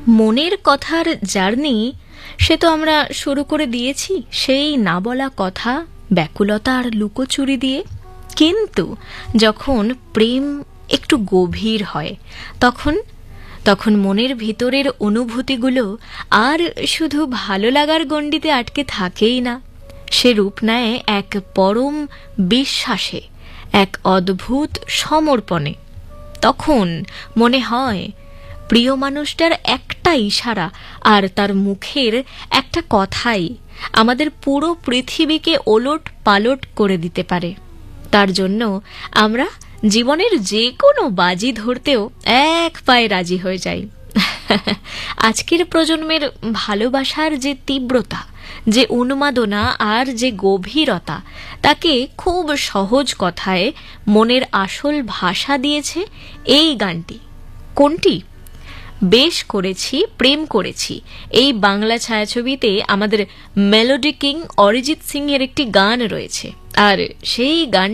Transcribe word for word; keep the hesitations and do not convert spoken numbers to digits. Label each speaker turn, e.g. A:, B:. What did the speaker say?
A: মনের কথার জার্নি সে তো আমরা শুরু করে দিয়েছি সেই না বলা কথা, ব্যাকুলতা আর লুকোচুরি দিয়ে। কিন্তু যখন প্রেম একটু গভীর হয় তখন তখন মনের ভিতরের অনুভূতিগুলো আর শুধু ভালো লাগার গণ্ডিতে আটকে থাকেই না, সে রূপ নেয় এক পরম বিশ্বাসে, এক অদ্ভুত সমর্পণে। তখন মনে হয় প্রিয় মানুষটার একটা ইশারা আর তার মুখের একটা কথাই আমাদের পুরো পৃথিবীকে ওলট পালট করে দিতে পারে। তার জন্য আমরা জীবনের যে কোনো বাজি ধরতেও এক পায়ে রাজি হয়ে যাই। আজকের প্রজন্মের ভালোবাসার যে তীব্রতা, যে উন্মাদনা আর যে গভীরতা, তাকে খুব সহজ কথায় মনের আসল ভাষা দিয়েছে এই গানটি। কোনটি? বেশ করেছি প্রেম করেছি, এই বাংলা ছায়াছবিতে আমাদের মেলোডি কিং অরিজিৎ সিং এর একটি গান রয়েছে, আর সেই গান